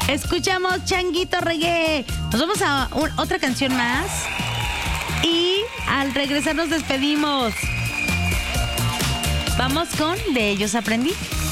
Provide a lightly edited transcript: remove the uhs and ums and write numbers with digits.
Escuchamos Changuito Reggae. Nos vamos a otra canción más. Y al regresar nos despedimos. Vamos con De Ellos Aprendí.